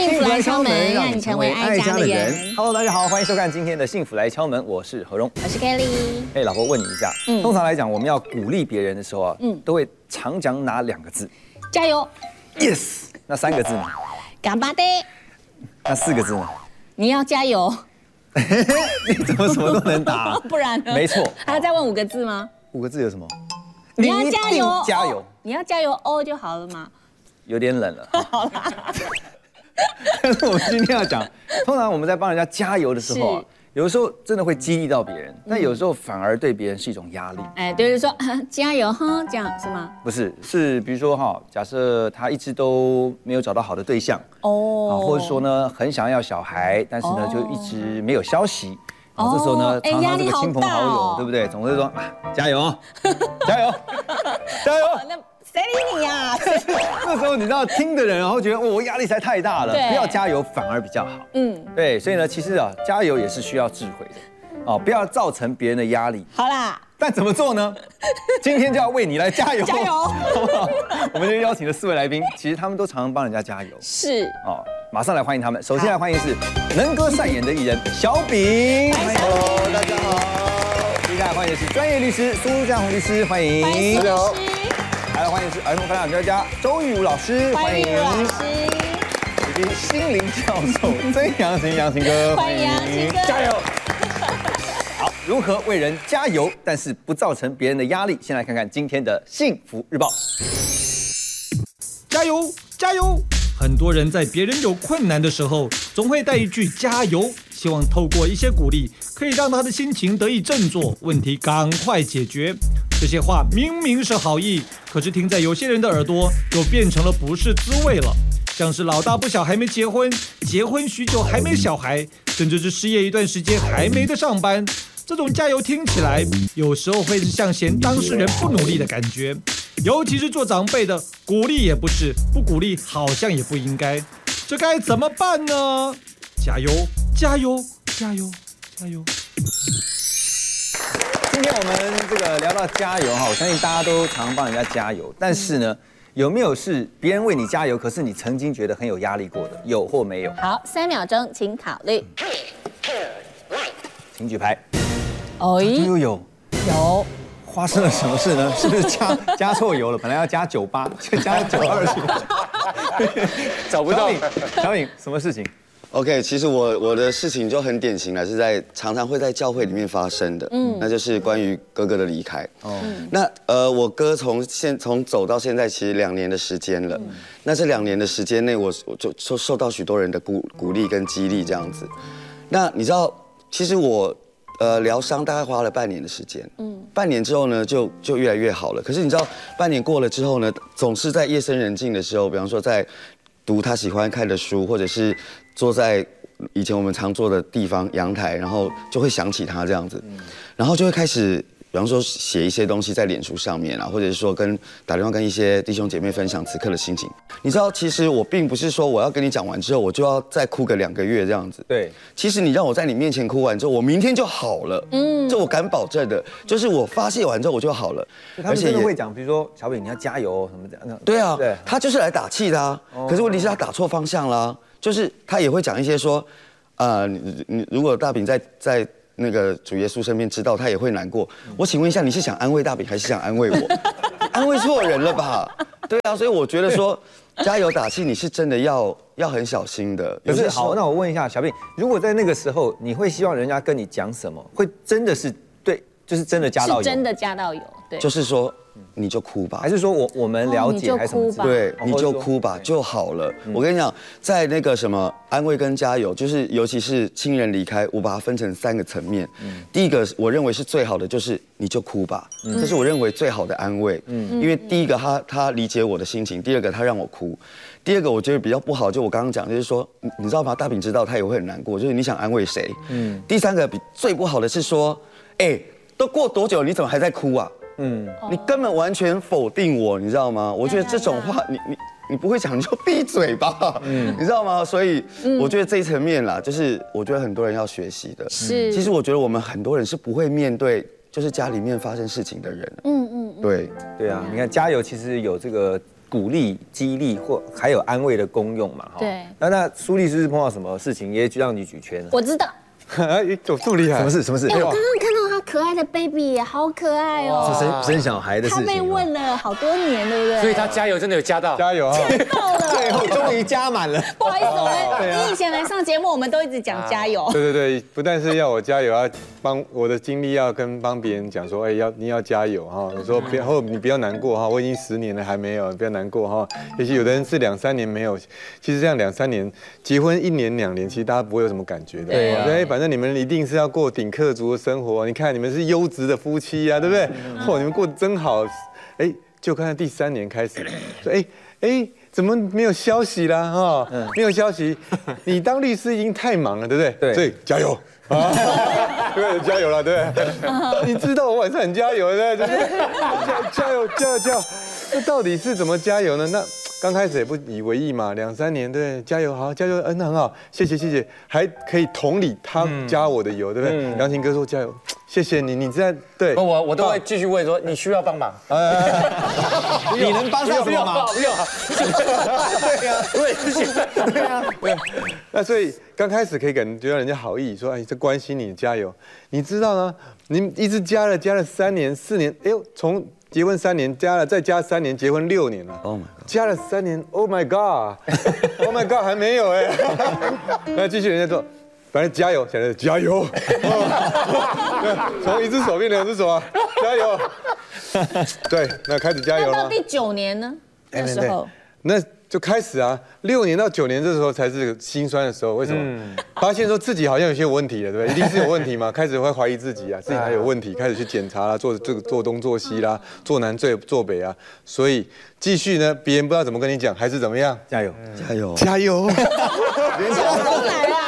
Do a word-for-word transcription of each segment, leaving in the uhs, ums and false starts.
幸福来敲门，让你成为爱家的人。 Hello， 大家好，欢迎收看今天的《幸福来敲门》，我是何荣， 我是 Kelly。 哎，老婆问你一下，嗯，通常来讲，我们要鼓励别人的时候啊，嗯，都会常讲哪两个字？ 加油 ！Yes。那三个字呢？ 干巴爹。 那四个字呢？ 你要加油。 你怎么什么都能答？ 不然呢？ 没错。 还要再问五个字吗？ 五个字有什么？ 你要加油， 加油！ 你要加油哦就好了嘛。 有点冷了。 好啦。 但是我们今天要讲，通常我们在帮人家加油的时候啊，有的时候真的会激励到别人，但有时候反而对别人是一种压力。 哎，就是说加油哈，这样是吗？ 不是，是比如说哈，假设他一直都没有找到好的对象哦，或者说呢很想要小孩，但是呢就一直没有消息。然后这时候呢，常常这个亲朋好友，对不对？总会说啊，加油，加油，加油。 谁理你呀？ 那时候你知道听的人，然后觉得我压力实在太大了，不要加油反而比较好。嗯，对，所以呢，其实啊，加油也是需要智慧的，哦，不要造成别人的压力。 好啦， 但怎么做呢？今天就要为你来加油， 加油， 好不好？我们今天邀请的四位来宾，其实他们都常常帮人家加油。 是哦，马上来欢迎他们。首先来欢迎是能歌善演的艺人小炳 ，Hello， 大家好。 接下来欢迎的是专业律师苏家宏律师，欢迎。 大家好。 还有欢迎是儿童发展专家周玉武老师， 欢迎老师， 以及心灵教授曾阳晴杨晴哥， 欢迎杨晴哥， 加油！好，如何为人加油，但是不造成别人的压力？先来看看今天的幸福日报。 加油，加油！很多人在别人有困难的时候，总会带一句加油，希望透过一些鼓励，可以让他的心情得以振作，问题赶快解决。这些话明明是好意，可是听在有些人的耳朵，就变成了不是滋味了。像是老大不小还没结婚，结婚许久还没小孩，甚至是失业一段时间还没得上班。这种加油听起来，有时候会是像嫌当事人不努力的感觉。尤其是做长辈的，鼓励也不是，不鼓励好像也不应该。这该怎么办呢？加油，加油，加油，加油！ 今天我们这个聊到加油哈，我相信大家都常帮人家加油，但是呢，有没有是别人为你加油，可是你曾经觉得很有压力过的？有或没有？ 好，三秒钟，请考虑。 请举牌。 哦， 有有有。 发生了什么事呢？是不是加加错油了？本来要加九八，就加了九二去。 找不到。 小颖，什么事情 ？OK， 其实我我的事情就很典型了，是在常常会在教会里面发生的。嗯，那就是关于哥哥的离开。哦，那呃，我哥从现从走到现在，其实两年的时间了。嗯、那这两年的时间内，我我就受受到许多人的鼓鼓励跟激励这样子。那你知道，其实我。呃，疗伤大概花了半年的时间，嗯，半年之后呢，就就越来越好了。可是你知道，半年过了之后呢，总是在夜深人静的时候，比方说在读他喜欢看的书，或者是坐在以前我们常坐的地方阳台，然后就会想起他这样子，然后就会开始。比方说写一些东西在脸书上面啊，或者是说跟打电话跟一些弟兄姐妹分享此刻的心情。你知道，其实我并不是说我要跟你讲完之后，我就要再哭个两个月这样子。 对， 其实你让我在你面前哭完之后，我明天就好了。嗯，这我敢保证的，就是我发泄完之后我就好了。 他们真的会讲，比如说小炳你要加油什么这样。 对啊，对，他就是来打气的啊。哦、可是问题是他打错方向啦，就是他也会讲一些说，呃，你你如果大炳在在。那个主耶稣身边知道他也会难过。我请问一下，你是想安慰大饼还是想安慰我？安慰错人了吧？对啊，所以我觉得说加油打气，你是真的要要很小心的。 可是好，那我问一下小饼，如果在那个时候，你会希望人家跟你讲什么？会真的是对，就是真的加到油， 是真的加到油，对， 就是说。你就哭吧， 还是说我我们了解，还是什么？ 对，你就哭吧就好了。我跟你讲，在那个什么安慰跟加油，就是尤其是亲人离开，我把它分成三个层面。第一个我认为是最好的，就是你就哭吧，这是我认为最好的安慰。嗯，因为第一个他他理解我的心情，第二个他让我哭，第二个我觉得比较不好，就我刚刚讲，就是说你知道吗？大饼知道他也会很难过，就是你想安慰谁？嗯，第三个比最不好的是说，哎，都过多久，你怎么还在哭啊？嗯，你根本完全否定我，你知道吗？我觉得这种话，你你你不会讲，你就闭嘴吧，嗯，你知道吗？所以我觉得这一层面啦，就是我觉得很多人要学习的。是，其实我觉得我们很多人是不会面对，就是家里面发生事情的人。嗯嗯，对对啊，你看加油其实有这个鼓励、激励或还有安慰的功用嘛，哈。 对。 那那苏律师碰到什么事情也让你举圈呢？ 我知道。 哎，怎么这么厉害？ 什么事？什么事？ 哎，我刚刚看到他可爱的 baby 也好可爱哦。 是生生小孩的事情。 他被问了好多年，对不对？ 所以他加油真的有加到， 加油啊！ 加到了， 最后终于加满了。 不好意思，我们你以前来上节目，我们都一直讲加油。 对对对，不但是要我加油，要帮我的经历，要跟帮别人讲说，哎，要你要加油哈。你说不要，你不要难过哈，我已经十年了还没有，不要难过哈。也许有的人是两三年没有，其实这样两三年，结婚一年两年，其实大家不会有什么感觉的。 对啊， 对，反正你们一定是要过顶客族的生活。你看你们是优质的夫妻啊，对不对？嚯，你们过得真好。哎，就看第三年开始，说哎哎。怎么没有消息啦？哈，没有消息，你当律师已经太忙了，对不对？ 对， 所以加油啊！对，加油了，对不对？你知道我晚上很加油的，对不对？加油，加油，加油！这到底是怎么加油呢？那刚开始也不以为意嘛，两三年，对，加油，好，加油，嗯，很好，谢谢，谢谢，还可以同理他加我的油，对不对？梁婷哥说加油。谢谢你，你这样对， 我我都会继续问说你需要帮忙， 你能帮上什么忙？ 不用，对呀，我也是觉得，对呀， 对。那所以刚开始可以感觉到人家好意，说哎，这关心你，加油。你知道呢？你一直加了加了三年四年，哎呦，从结婚三年加了再加三年，结婚六年了。Oh my god！ 加了三年 ，Oh my god！Oh my god！ 还没有哎。那继续人家说。反正加油，现在加油，从一只手变两只手啊，加油。对，那开始加油了。 那到第九年呢？那时候， 那就开始啊，六年到九年这时候才是心酸的时候。为什么？发现说自己好像有些问题了，对不对？一定是有问题嘛，开始会怀疑自己啊，自己还有问题，开始去检查啦，做这个做东做西啦，做南做做北啊，所以继续呢，别人不知道怎么跟你讲，还是怎么样？ 加油， 加油， 加油！ 连脚都来了。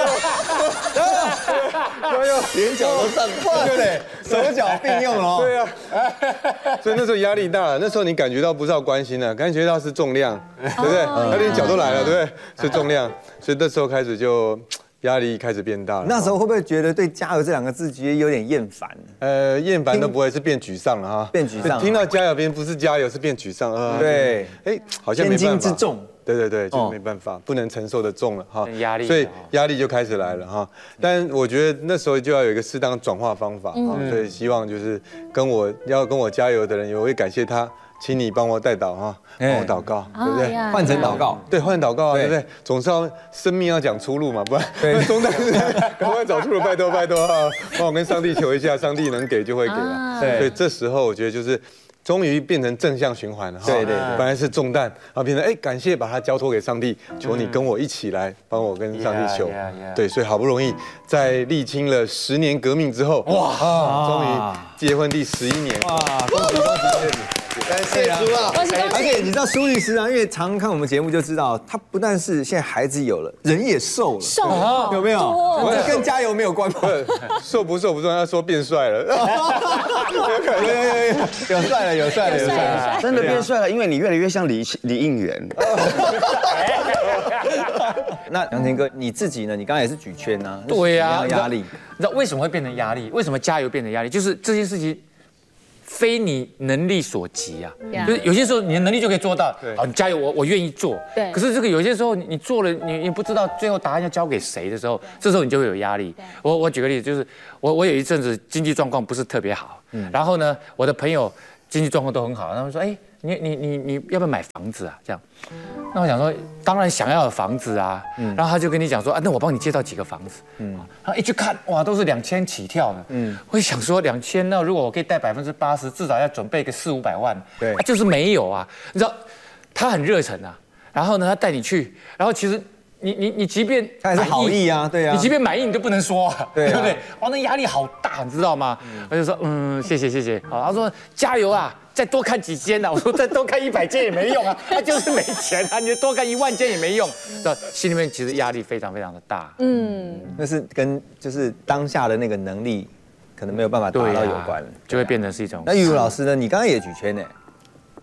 加油， 连脚都上胯，对不对？手脚并用了。 对啊，所以那时候压力大了，那时候你感觉到不是要关心了，感觉到是重量，对不对？他连脚都来了，对不对？是重量，所以那时候开始就压力开始变大了。 那时候会不会觉得对加油这两个字觉得有点厌烦？ 呃，厌烦都不会，是变沮丧了哈。 变沮丧， 听到加油，别人不是加油，是变沮丧啊。 对， 哎，好像没办法。 千斤之重。 对对对，就没办法，不能承受的重了哈， 压力， 所以压力就开始来了哈。但我觉得那时候就要有一个适当转化方法哈，所以希望就是跟我要跟我加油的人，我会感谢他，请你帮我代祷哈，帮我祷告，对不对？ 换成祷告， 对，换祷告啊，对不对？总是要生命要讲出路嘛，不然对，总得赶快找出路，拜托拜托哈，帮我跟上帝求一下，上帝能给就会给了。所以这时候我觉得就是。终于变成正向循环了， 对对， 本来是重担，然后变成哎，感谢把它交托给上帝，求你跟我一起来帮我跟上帝求，对，所以好不容易在历经了十年革命之后，哇，终于结婚第十一年，哇，恭喜恭喜！ 感谢主啊！ 而且你知道苏律师啊，因为常看我们节目就知道，他不但是现在孩子有了，人也瘦了， 瘦了有没有？这跟加油没有关吧？ 瘦不瘦不重要，他说变帅了， 有有有有有帅了，有帅了，有帅了， 真的变帅了，因为你越来越像李李应元。 那杨廷哥，你自己呢？你刚才也是举圈啊， 对呀， 压力。 你知道为什么会变成压力？为什么加油变成压力？就是这件事情。非你能力所及啊，就是有些时候你的能力就可以做到，好，你加油，我我愿意做。 对。 可是这个有些时候你你做了，你也不知道最后答案要交给谁的时候，这时候你就会有压力。我我举个例子，就是我我有一阵子经济状况不是特别好，然后呢，我的朋友经济状况都很好，他们说，哎，你你你你要不要买房子啊？这样。那我想说，当然想要有房子啊，然后他就跟你讲说，啊，那我帮你介绍几个房子，嗯，然后一去看，哇，都是两千起跳的，嗯，我就想说两千，那如果我可以贷百分之八十，至少要准备个四五百万， 对， 啊，就是没有啊，你知道，他很热忱啊，然后呢，他带你去，然后其实你你你即便他也是好意啊，对啊， 你即便满意你都不能说啊， 对不对？哇，那压力好大，你知道吗？我就说，嗯，谢谢谢谢，好，他说加油啊。再多看几间呢、啊？我说再多看一百间也没用啊，他就是没钱啊！你多看一万间也没用，那心里面其实压力非常非常的大。嗯， 那是跟就是当下的那个能力可能没有办法达到有关， 就会变成是一种。 那玉茹老师呢？你刚刚也举圈呢？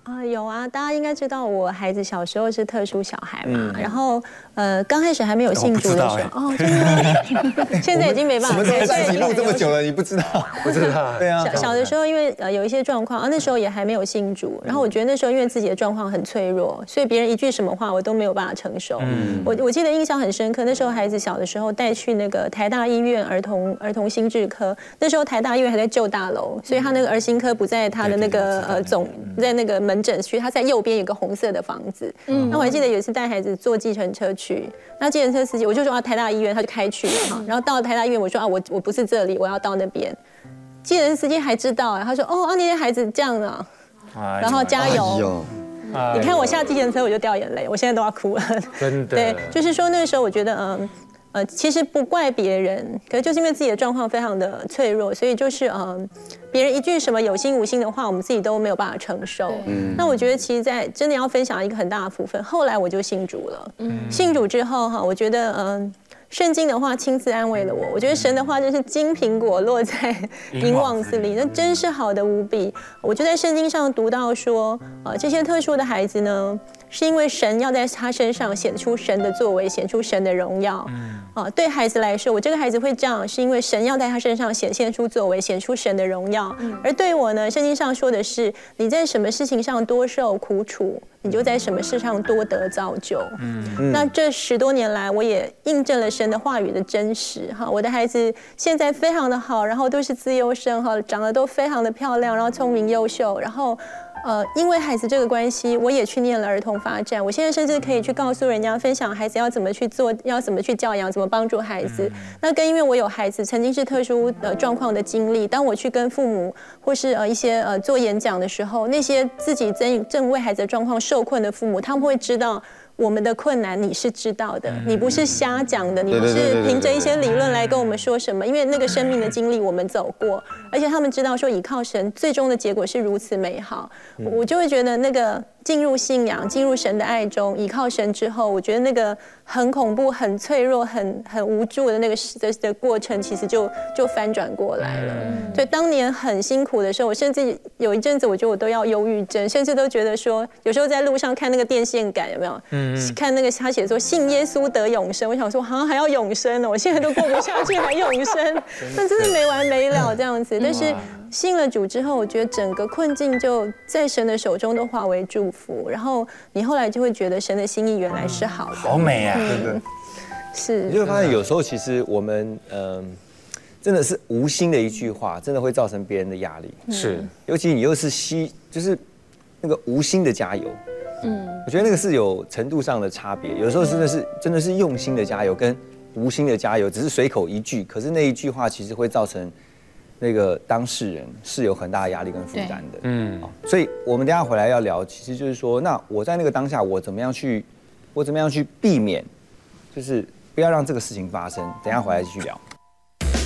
啊，有啊，大家应该知道我孩子小时候是特殊小孩嘛，然后呃刚开始还没有信主的时候，哦，真的，现在已经没办法。 我们都在一起录这么久了，你不知道？ 不知道。 对啊。 小小的时候，因为呃有一些状况啊，那时候也还没有信主，然后我觉得那时候因为自己的状况很脆弱，所以别人一句什么话我都没有办法承受。我我记得印象很深刻，那时候孩子小的时候带去那个台大医院儿童儿童心智科，那时候台大医院还在旧大楼，所以他那个儿心科不在他的那个呃总在那个门诊区，他在右边有个红色的房子。嗯，那我还记得有一次带孩子坐计程车去，那计程车司机我就说啊台大医院，他就开去了哈，然后到了台大医院我说啊我我不是这里，我要到那边。计程车司机还知道啊，他说哦啊那些孩子这样啊，然后加油。你看我下计程车我就掉眼泪，我现在都要哭了。 真的。 对，就是说那个时候我觉得嗯。呃，其实不怪别人，可是就是因为自己的状况非常的脆弱，所以就是呃，别人一句什么有心无心的话，我们自己都没有办法承受。嗯，那我觉得其实，在真的要分享一个很大的部分，后来我就信主了。嗯，信主之后哈，我觉得嗯。呃圣经的话亲自安慰了我，我觉得神的话就是金苹果落在银网子里，那真是好的无比。我就在圣经上读到说，呃，这些特殊的孩子呢，是因为神要在他身上显出神的作为，显出神的荣耀。啊、呃，对孩子来说，我这个孩子会这样，是因为神要在他身上显现出作为，显出神的荣耀。而对我呢，圣经上说的是，你在什么事情上多受苦楚，你就在什么事上多得造就。嗯，那这十多年来，我也印证了神的话语的真实。哈，我的孩子现在非常的好，然后都是资优生，哈，长得都非常的漂亮，然后聪明优秀，然后。呃，因为孩子这个关系，我也去念了儿童发展。我现在甚至可以去告诉人家，分享孩子要怎么去做，要怎么去教养，怎么帮助孩子。那跟因为我有孩子曾经是特殊的状况的经历，当我去跟父母或是呃一些呃做演讲的时候，那些自己正正为孩子的状况受困的父母，他们会知道。我们的困难你是知道的，你不是瞎讲的，你不是凭着一些理论来跟我们说什么，因为那个生命的经历我们走过，而且他们知道说倚靠神，最终的结果是如此美好，我就会觉得那个进入信仰、进入神的爱中，倚靠神之后，我觉得那个很恐怖、很脆弱、很很无助的那个的的过程，其实就就翻转过来了。所以当年很辛苦的时候，我甚至有一阵子，我觉得我都要忧郁症，甚至都觉得说，有时候在路上看那个电线杆有没有？嗯。看那个他写说信耶稣得永生，我想说好像还要永生呢，我现在都过不下去还永生，那真是没完没了这样子。但是信了主之后，我觉得整个困境就在神的手中都化为祝福，然后你后来就会觉得神的心意原来是好的， 好美啊！ 对对， 是。 你就会发现有时候其实我们嗯。真的是无心的一句话，真的会造成别人的压力。 是， 尤其你又是吸，就是那个无心的加油。嗯，我觉得那个是有程度上的差别。有时候真的是真的是用心的加油，跟无心的加油，只是随口一句，可是那一句话其实会造成那个当事人是有很大的压力跟负担的。嗯，所以我们等一下回来要聊，其实就是说，那我在那个当下，我怎么样去，我怎么样去避免，就是不要让这个事情发生。等一下回来继续聊。